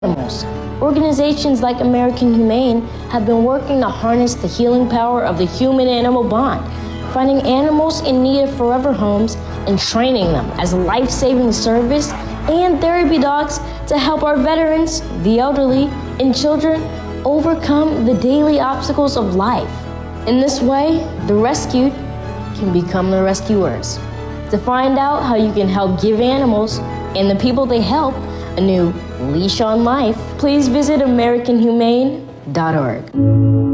animals. Organizations like American Humane have been working to harness the healing power of the human-animal bond, finding animals in need of forever homes and training them as a life-saving service and therapy dogs to help our veterans, the elderly, and children overcome the daily obstacles of life. In this way, the rescued can become the rescuers. To find out how you can help give animals and the people they help a new leash on life, please visit AmericanHumane.org.